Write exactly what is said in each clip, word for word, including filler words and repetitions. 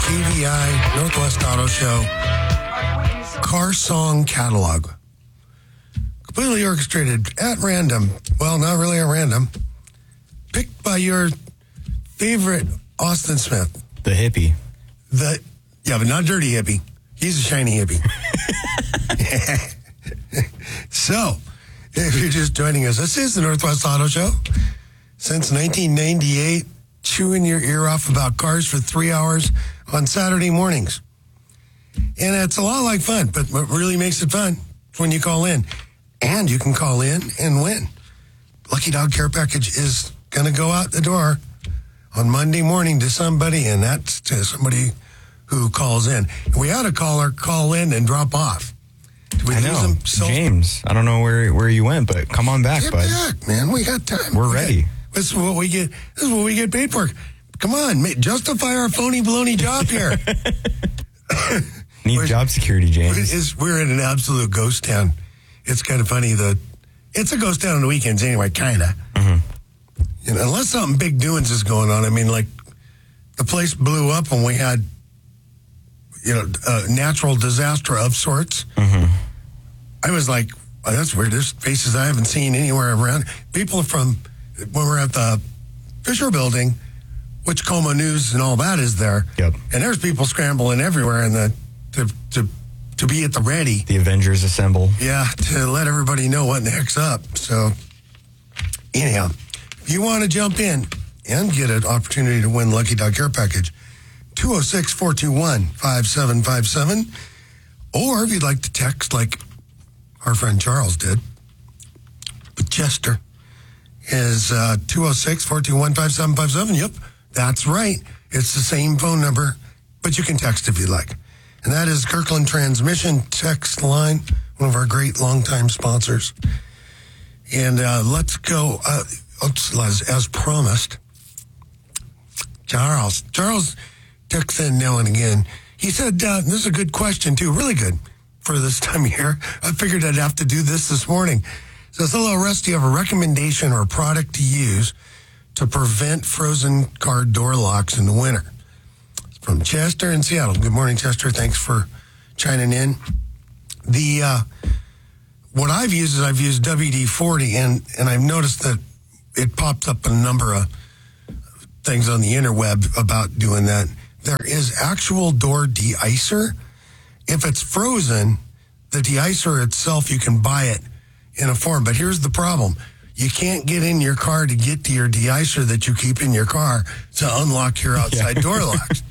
K V I Northwest Auto Show Car Song Catalog. Completely orchestrated at random. Well, not really at random. Picked by your favorite Austin Smith. The hippie. The Yeah, but not dirty hippie. He's a shiny hippie. So, if you're just joining us, this is the Northwest Auto Show. Since nineteen ninety-eight, chewing your ear off about cars for three hours on Saturday mornings. And it's a lot like fun, but what really makes it fun is when you call in. And you can call in and win. Lucky Dog Care Package is going to go out the door on Monday morning to somebody, and that's to somebody who calls in. We had a caller call in and drop off. Did we I lose know. him? So- James, I don't know where, where you went, but come on back, Get bud. back, man. We got time. We're We ready. got- This is what we get. This is what we get paid for. Come on, ma- justify our phony baloney job here. Need We're- job security, James. It's, we're in an absolute ghost town. It's kind of funny. The it's a ghost town on the weekends anyway, kind of. Mm-hmm. You know, unless something big doings is going on. I mean, like the place blew up when we had, you know, a natural disaster of sorts. Mm-hmm. I was like, oh, that's weird. There's faces I haven't seen anywhere around. People from when we're at the Fisher Building, which Coma News and all that is there. Yep. And there's people scrambling everywhere in the to to to be at the ready. The Avengers assemble. Yeah, to let everybody know what the heck's up. So, anyhow, if you want to jump in and get an opportunity to win Lucky Dog Care Package, two oh six, four two one, five seven five seven. Or if you'd like to text like our friend Charles did, with Chester, is uh, two oh six, four two one, five seven five seven. Yep, that's right. It's the same phone number, but you can text if you'd like. And that is Kirkland Transmission Text Line, one of our great longtime sponsors. And uh, let's go, uh, as, as promised, Charles. Charles texts in now and again. He said, uh, this is a good question, too, really good for this time of year. I figured I'd have to do this this morning. Says, hello, Russ, do you have a recommendation or a product to use to prevent frozen car door locks in the winter? From Chester in Seattle. Good morning, Chester. Thanks for chiming in. The uh, what I've used is I've used W D forty, and, and I've noticed that it pops up a number of things on the interweb about doing that. There is actual door de-icer. If it's frozen, the de-icer itself, you can buy it in a form. But here's the problem. You can't get in your car to get to your de-icer that you keep in your car to unlock your outside yeah. door locks.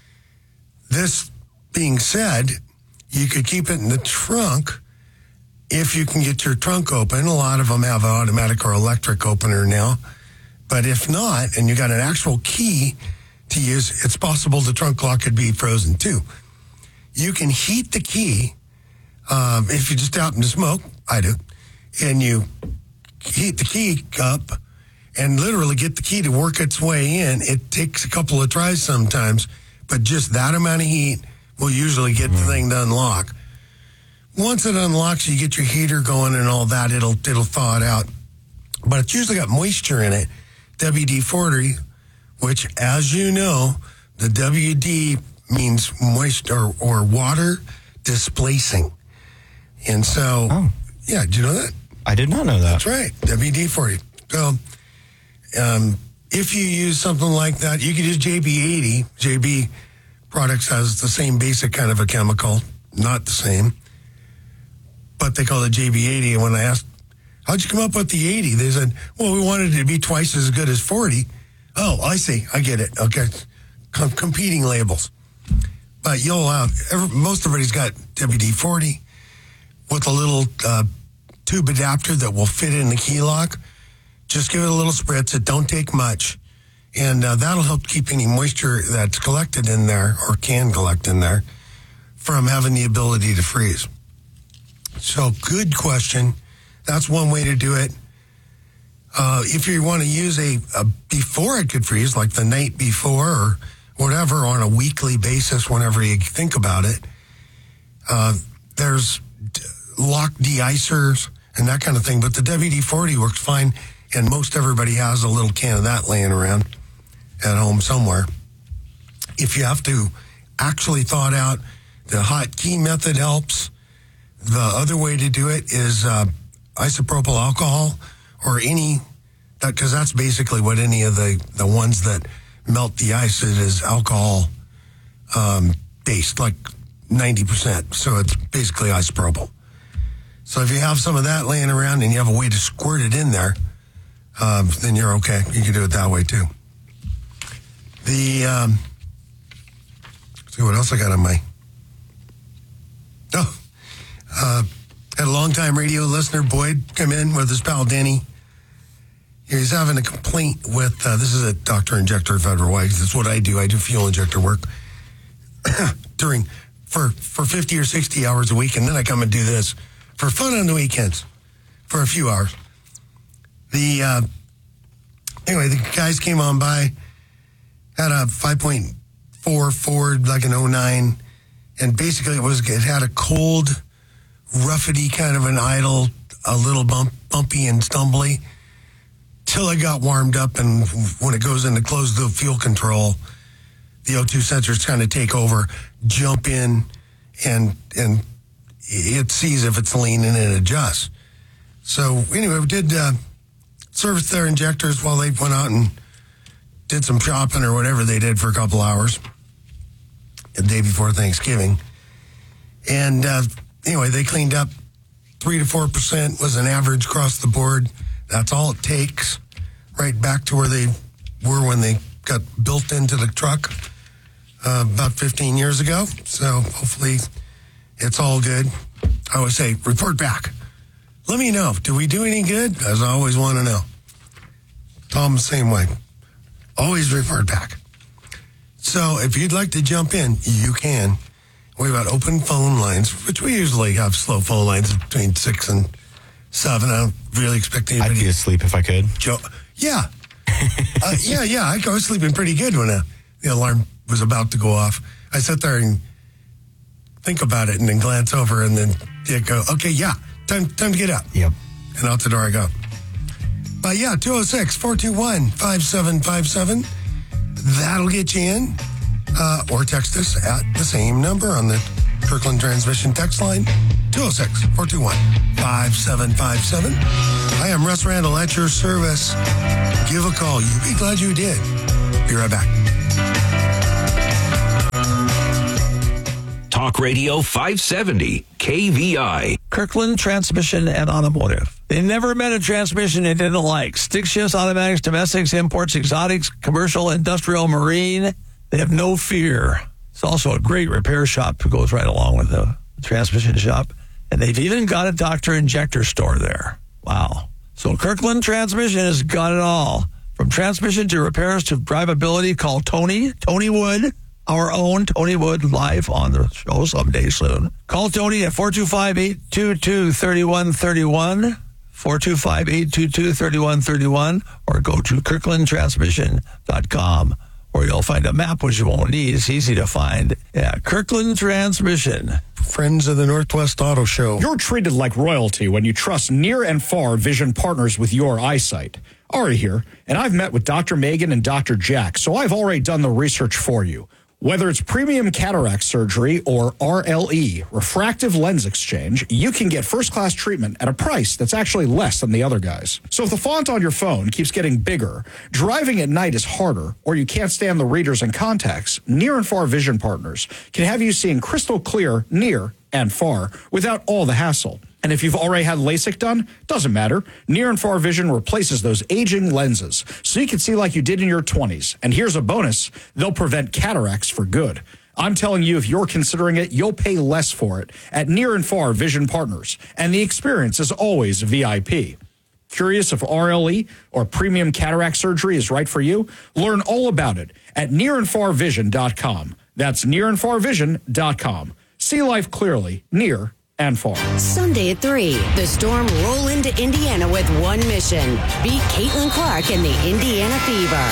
This being said, you could keep it in the trunk if you can get your trunk open. A lot of them have an automatic or electric opener now. But if not, and you got an actual key to use, it's possible the trunk lock could be frozen too. You can heat the key um, if you just happen to smoke. I do. And you heat the key up and literally get the key to work its way in. It takes a couple of tries sometimes, but just that amount of heat will usually get mm-hmm. the thing to unlock. Once it unlocks, you get your heater going and all that, it'll it'll thaw it out. But it's usually got moisture in it. W D forty, which, as you know, the W D means moisture or, or water displacing. And so, oh. yeah, did you know that? I did not know that. That's right, W D forty. So, um, if you use something like that, you could use J B eighty. J B Products has the same basic kind of a chemical, not the same, but they call it J B eighty. And when I asked, how'd you come up with the eighty? They said, well, we wanted it to be twice as good as forty. Oh, I see. I get it. Okay. Com- competing labels. But you'll have, every, most everybody's got W D forty with a little uh, tube adapter that will fit in the key lock. Just give it a little spritz. It don't take much. And uh, that'll help keep any moisture that's collected in there or can collect in there from having the ability to freeze. So good question. That's one way to do it. Uh, if you want to use a, a before it could freeze, like the night before or whatever, on a weekly basis, whenever you think about it, uh, there's lock de-icers and that kind of thing. But the W D forty works fine, and most everybody has a little can of that laying around at home somewhere. If you have to actually thought out. The hot key method helps. The other way to do it is uh, isopropyl alcohol or any, because that, that's basically what any of the, the ones that melt the ice, it is alcohol um, based, like ninety percent. So it's basically isopropyl. So if you have some of that laying around and you have a way to squirt it in there, um, then you're okay. You can do it that way too. The, um, let's see what else I got on my, oh, uh, had a longtime radio listener, Boyd, come in with his pal Danny. He's having a complaint with, uh, this is a doctor injector Federal Way. That's what I do. I do fuel injector work during, for, for fifty or sixty hours a week. And then I come and do this for fun on the weekends for a few hours. The, uh, anyway, the guys came on by, had a five point four Ford, like an oh nine. And basically it was, it had a cold, roughety kind of an idle, a little bump, bumpy and stumbly, till it got warmed up. And when it goes into closed loop fuel control, the O two sensors kind of take over, jump in, and and it sees if it's lean and it adjusts. So anyway, we did uh, service their injectors while they went out and did some shopping or whatever they did for a couple hours the day before Thanksgiving. And uh, anyway, they cleaned up. Three to four percent was an average across the board. That's all it takes, right back to where they were when they got built into the truck uh, about fifteen years ago. So hopefully it's all good. I always say, report back. Let me know. Do we do any good? As I always want to know. Tom, the same way. Always report back. So if you'd like to jump in, you can. We've got open phone lines, which we usually have slow phone lines between six and seven. I don't really expect anybody. I'd be asleep if I could. Jo- yeah. uh, yeah, yeah. I was sleeping pretty good when uh, the alarm was about to go off. I sat there and think about it and then glance over and then it go, okay, yeah, time, time to get up. Yep. And out the door I go. But yeah, two oh six, four two one, five seven five seven. That'll get you in. Uh, or text us at the same number on the Kirkland Transmission text line, two oh six, four two one, five seven five seven. Hi, I'm Russ Randall at your service. Give a call. You'll be glad you did. Be right back. Talk Radio five seventy, K V I. Kirkland Transmission and Automotive. They never met a transmission they didn't like. Stick shifts, automatics, domestics, imports, exotics, commercial, industrial, marine. They have no fear. It's also a great repair shop that goes right along with the transmission shop. And they've even got a doctor injector store there. Wow. So Kirkland Transmission has got it all. From transmission to repairs to drivability, call Tony, Tony Wood, our own Tony Wood, live on the show someday soon. Call Tony at four two five, eight two two, three one three one, four two five, eight two two, three one three one, or go to kirkland transmission dot com. Or you'll find a map, which you won't need. It's easy to find. Yeah, Kirkland Transmission. Friends of the Northwest Auto Show. You're treated like royalty when you trust near and far vision partners with your eyesight. Ari here, and I've met with Doctor Megan and Doctor Jack, so I've already done the research for you. Whether it's premium cataract surgery or R L E, refractive lens exchange, you can get first-class treatment at a price that's actually less than the other guys. So if the font on your phone keeps getting bigger, driving at night is harder, or you can't stand the readers and contacts, Near and Far Vision Partners can have you seeing crystal clear near and far without all the hassle. And if you've already had LASIK done, doesn't matter. Near and Far Vision replaces those aging lenses so you can see like you did in your twenties. And here's a bonus. They'll prevent cataracts for good. I'm telling you, if you're considering it, you'll pay less for it at Near and Far Vision Partners. And the experience is always V I P. Curious if R L E or premium cataract surgery is right for you? Learn all about it at near and far vision dot com. That's near and far vision dot com. See life clearly, near and far. Sunday at three, the Storm roll into Indiana with one mission. Beat Caitlin Clark and the Indiana Fever. But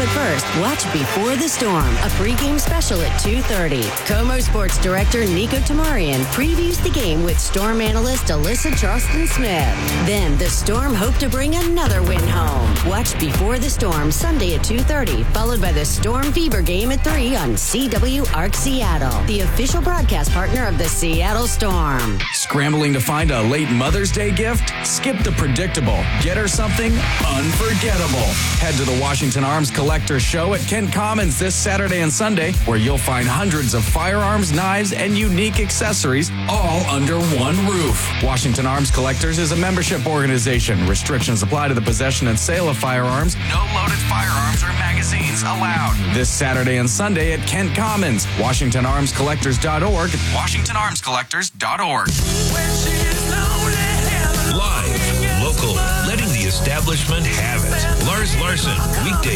But first, watch Before the Storm, a pregame special at two thirty. Como Sports Director Nico Tamarian previews the game with Storm analyst Alyssa Charleston-Smith. Then the Storm hope to bring another win home. Watch Before the Storm Sunday at two thirty, followed by the Storm Fever game at three on C W Arc Seattle, the official broadcast partner of the Seattle Storm. Scrambling to find a late Mother's Day gift? Skip the predictable. Get her something unforgettable. Head to the Washington Arms Collector Show at Kent Commons this Saturday and Sunday, where you'll find hundreds of firearms, knives, and unique accessories all under one roof. Washington Arms Collectors is a membership organization. Restrictions apply to the possession and sale of firearms. No loaded firearms or magazines allowed. This Saturday and Sunday at Kent Commons. Washington Arms Collectors dot org. Washington Arms Collectors dot org. Live, local, letting the establishment have it. Lars Larson, weekday